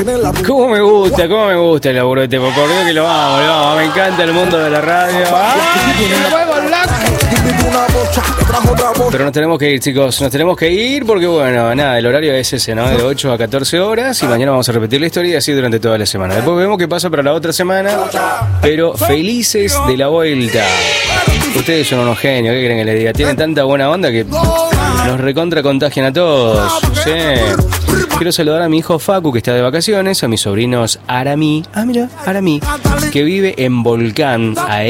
¿Cómo me gusta el laburo de este? Por Dios que lo amo. Me encanta el mundo de la radio. Pero nos tenemos que ir, chicos. Nos tenemos que ir porque, bueno, nada, el horario es ese, ¿no? De 8 a 14 horas. Y mañana vamos a repetir la historia y así durante toda la semana. Después vemos qué pasa para la otra semana. Pero felices de la vuelta. Ustedes son unos genios, ¿qué quieren que les diga? Tienen tanta buena onda que nos recontra contagian a todos. Sí. Quiero saludar a mi hijo Facu, que está de vacaciones, a mis sobrinos Aramí, que vive en Volcán, a